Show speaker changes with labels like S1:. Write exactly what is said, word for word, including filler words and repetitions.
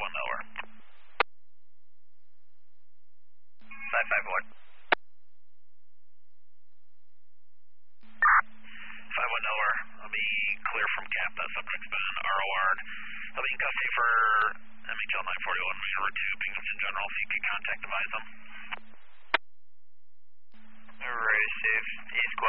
S1: one over. five five one. five one over. I'll be clear from cap. That subject's been R O R'd. I'll be in custody for M H L nine forty-one, Marine River two, Binghamton General, if you can contact advise them.
S2: Alright, safe. A squad.